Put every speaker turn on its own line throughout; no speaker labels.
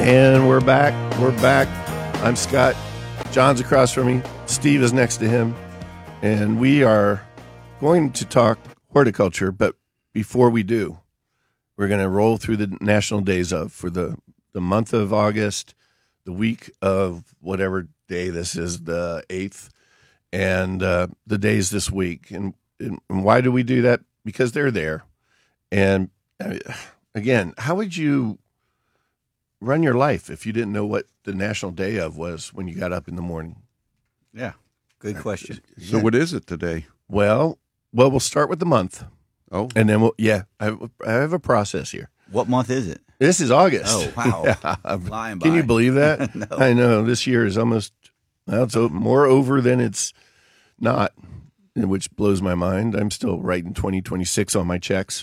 And we're back. We're back. I'm Scott. John's across from me. Steve is next to him. And we are going to talk horticulture. But before we do, we're going to roll through the national days of for the month of August, the week of whatever day this is, the 8th, and the days this week. And why do we do that? Because they're there. And again, how would you run your life if you didn't know what the national day of was when you got up in the morning?
Yeah, good question.
So what is it today?
Well, we'll start with the month.
Oh,
And then I have a process here.
What month is it?
This is August.
Oh, wow.
Yeah.
Flying by.
Can you believe that?
No.
I know. This year is almost, well, it's more over than it's not, which blows my mind. I'm still writing 2026 on my checks.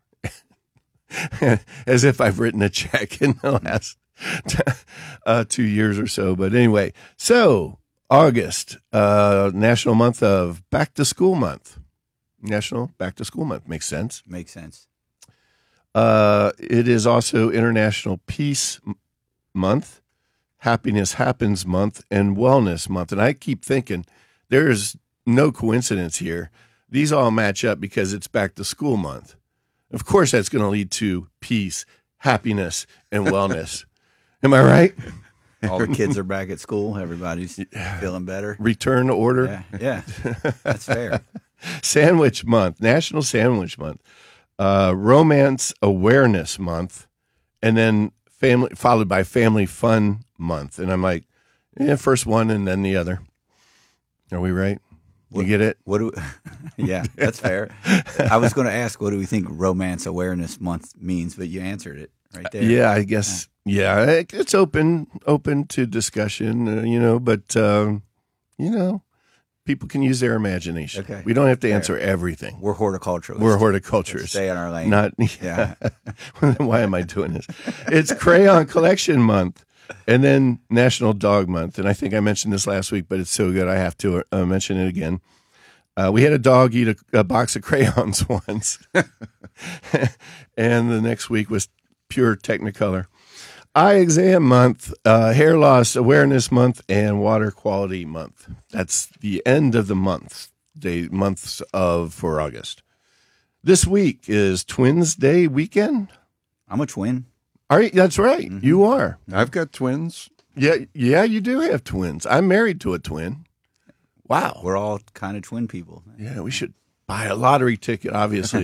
As if I've written a check in the last 2 years or so. But anyway, so August, National Month of Back to School Month. National Back to School Month. Makes sense.
Makes sense.
It is also International Peace Month, Happiness Happens Month, and Wellness Month. And I keep thinking there's no coincidence here. These all match up because it's Back to School Month. Of course, that's going to lead to peace, happiness, and wellness. Am I right?
All the kids are back at school. Everybody's feeling better.
Return to order.
Yeah, that's fair.
Sandwich Month, National Sandwich Month, Romance Awareness Month, and then family followed by Family Fun Month. And I'm like, first one and then the other. Are we right? You get it?
Yeah, that's fair. I was going to ask, what do we think Romance Awareness Month means? But you answered it right there.
Yeah, I guess. Yeah, it's open to discussion, but people can use their imagination.
Okay.
We don't have to answer everything.
We're horticulturalists.
We're horticulturists.
Stay in our lane.
Not.
Yeah.
Why am I doing this? It's Crayon Collection Month, and then National Dog Month. And I think I mentioned this last week, but it's so good I have to mention it again. We had a dog eat a box of crayons once, and the next week was pure Technicolor. Eye Exam Month, Hair Loss Awareness Month, and Water Quality Month. That's the end of the months for August. This week is Twins Day weekend.
I'm a twin.
All right, that's right. Mm-hmm. You are.
I've got twins.
Yeah, you do have twins. I'm married to a twin. Wow.
We're all kind of twin people.
Yeah, we should buy a lottery ticket, obviously.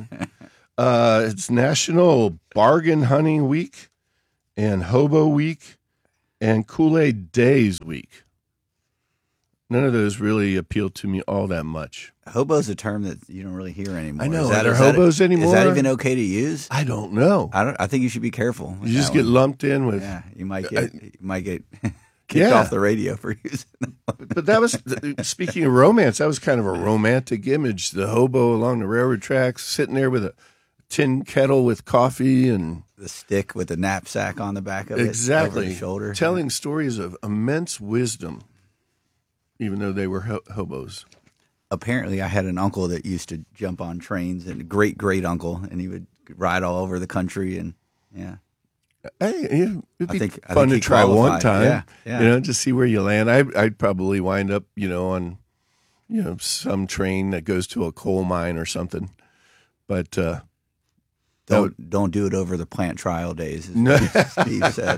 It's National Bargain Hunting Week and Hobo Week and Kool-Aid Days Week. None of those really appeal to me all that much.
Hobo's a term that you don't really hear anymore.
I know. Are there hobos anymore?
Is that even okay to use?
I don't know.
I think you should be careful.
You just get lumped in with.
Yeah, you might get kicked off the radio for using them.
But that was, speaking of romance, that was kind of a romantic image. The hobo along the railroad tracks, sitting there with a tin kettle with coffee and
the stick with the knapsack on the back of
exactly.
Over the shoulder,
telling stories of immense wisdom, even though they were hobos.
Apparently, I had an uncle that used to jump on trains, and a great uncle, and he would ride all over the country, and yeah.
Hey, it'd be
I
fun
think
to try
qualified.
one time.
Yeah.
Just see where you land. I'd probably wind up, on, some train that goes to a coal mine or something. But
don't do it over the plant trial days, as Steve said.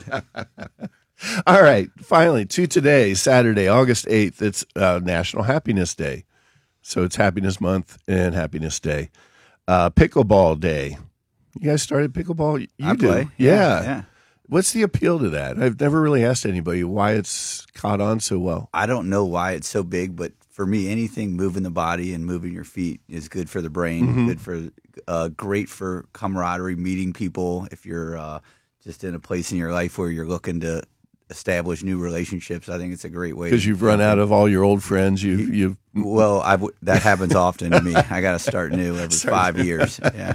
All right, finally to today, Saturday, August 8th. It's National Happiness Day, so it's Happiness Month and Happiness Day. Pickleball Day. You guys started pickleball?
I play.
Yeah. What's the appeal to that? I've never really asked anybody why it's caught on so well.
I don't know why it's so big, but for me, anything moving the body and moving your feet is good for the brain, good for great for camaraderie, meeting people. If you're just in a place in your life where you're looking to establish new relationships, I think it's a great way.
Because you've run out of all your old friends.
Well, that happens often to me. I got to start new every 5 years. Yeah.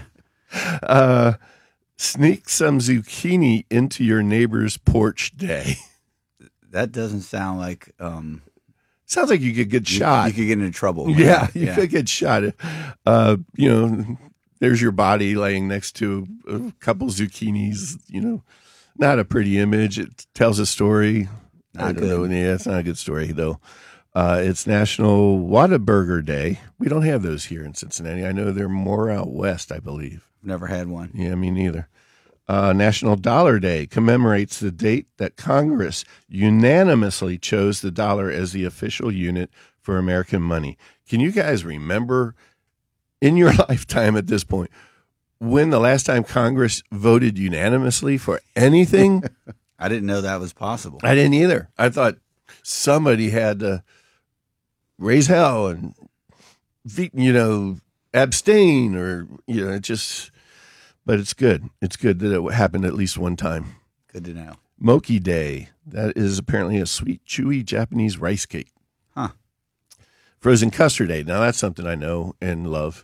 Sneak some zucchini into your neighbor's porch day.
That doesn't sound like.
Sounds like you could get shot.
You could get into trouble.
Yeah, you could get shot. There's your body laying next to a couple zucchinis. Not a pretty image. It tells a story.
Not
I don't
good.
know. Yeah, it's not a good story, though. It's National Whataburger Day. We don't have those here in Cincinnati. I know they're more out west, I believe.
Never had one.
Yeah, me neither. National Dollar Day commemorates the date that Congress unanimously chose the dollar as the official unit for American money. Can you guys remember in your lifetime at this point when the last time Congress voted unanimously for anything?
I didn't know that was possible.
I didn't either. I thought somebody had to raise hell and, abstain or, but it's good. It's good that it happened at least one time.
Good to know.
Mochi Day. That is apparently a sweet, chewy Japanese rice cake.
Huh.
Frozen Custard Day. Now that's something I know and love.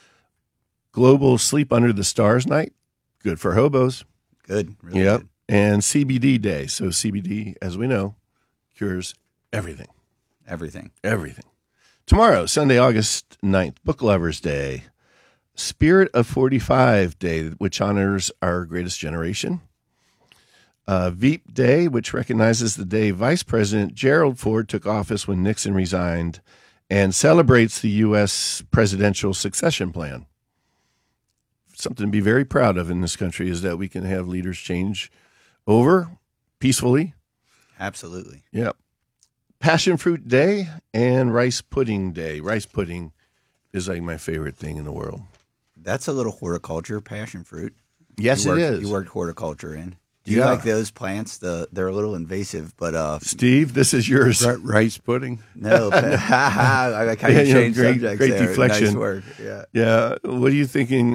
Global Sleep Under the Stars Night. Good for hobos.
Good. Really
Yep.
good.
And CBD Day. So CBD, as we know, cures everything.
Everything.
Everything. Tomorrow, Sunday, August 9th, Book Lovers Day. Spirit of 45 Day, which honors our greatest generation. Veep Day, which recognizes the day Vice President Gerald Ford took office when Nixon resigned and celebrates the U.S. presidential succession plan. Something to be very proud of in this country is that we can have leaders change over peacefully.
Absolutely.
Yep. Passion Fruit Day and Rice Pudding Day. Rice pudding is like my favorite thing in the world.
That's a little horticulture, passion fruit.
Yes,
You
it
worked-
is.
You worked horticulture in. Do you
Yeah.
like those plants? They're a little invasive, but
Steve, this is yours.
Rice pudding.
no. I kind
Yeah,
of changed
great
subjects
great
there.
deflection.
Nice work. Yeah.
Yeah. What are you thinking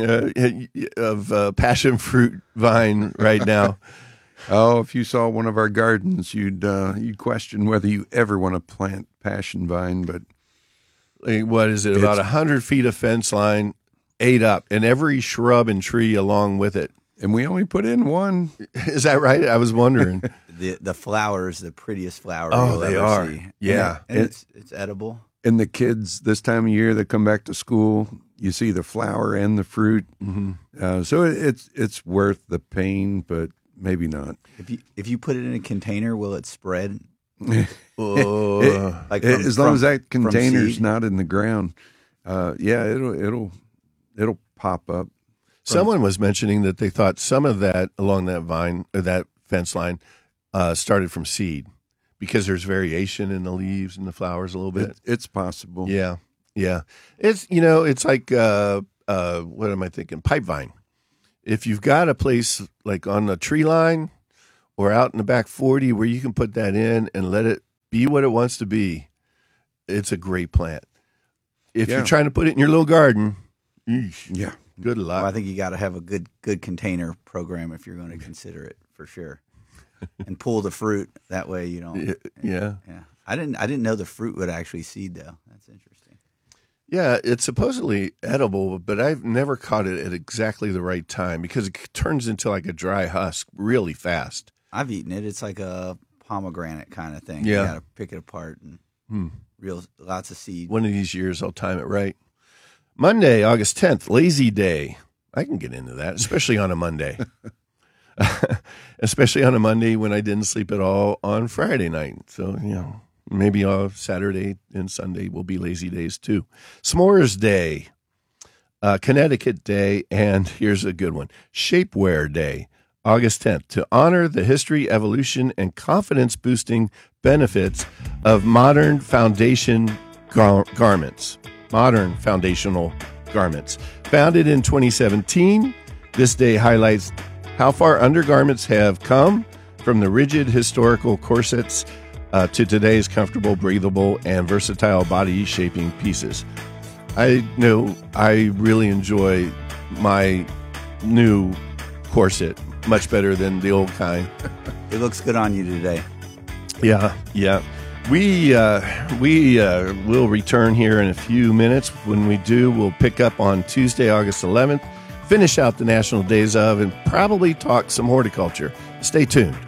of passion fruit vine right now?
Oh, if you saw one of our gardens, you'd question whether you ever want to plant passion vine. But
Like, what is it? About 100 feet of fence line, ate up, and every shrub and tree along with it.
and we only put in one.
Is that right? I was wondering.
The flowers, the prettiest flower.
Oh,
you'll
they
ever
are.
See.
Yeah.
and it's edible.
And the kids this time of year that come back to school, you see the flower and the fruit.
Mm-hmm.
So it's worth the pain, but maybe not.
If you put it in a container, will it spread?
Oh,
Like
As long as that
from
container's
seed?
not in the ground, it'll pop up.
someone was mentioning that they thought some of that along that vine or that fence line started from seed because there's variation in the leaves and the flowers a little bit.
It's possible.
Yeah. It's like what am I thinking? Pipe vine. If you've got a place like on the tree line or out in the back 40 where you can put that in and let it be what it wants to be, it's a great plant. If
Yeah.
you're trying to put it in your little garden, eesh,
Yeah.
good luck.
Well, I think you got to have a good container program if you're going to consider it for sure, and pull the fruit that way you don't.
Yeah.
Yeah. I didn't know the fruit would actually seed though. That's interesting.
Yeah, it's supposedly edible, but I've never caught it at exactly the right time because it turns into like a dry husk really fast.
I've eaten it. It's like a pomegranate kind of thing.
Yeah.
You got to pick it apart and lots of seed.
One of these years I'll time it right. Monday, August 10th, Lazy Day. I can get into that, especially on a Monday. Especially on a Monday when I didn't sleep at all on Friday night. So, maybe Saturday and Sunday will be lazy days too. S'mores Day, Connecticut Day, and here's a good one, Shapewear Day, August 10th, to honor the history, evolution, and confidence-boosting benefits of modern foundation garments. Modern foundational garments. Founded in 2017, this day highlights how far undergarments have come from the rigid historical corsets to today's comfortable, breathable, and versatile body-shaping pieces. I know I really enjoy my new corset much better than the old kind.
It looks good on you today.
Yeah. We will return here in a few minutes. When we do, we'll pick up on Tuesday, August 11th, finish out the National Days of, and probably talk some horticulture. Stay tuned.